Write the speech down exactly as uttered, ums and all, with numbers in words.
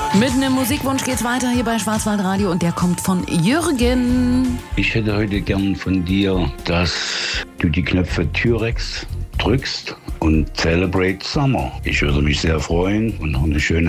Mit einem Musikwunsch geht's weiter hier bei Schwarzwaldradio und der kommt von Jürgen. Ich hätte heute gern von dir, dass du die Knöpfe Tyrex drückst und Celebrate Summer. Ich würde mich sehr freuen und noch eine schöne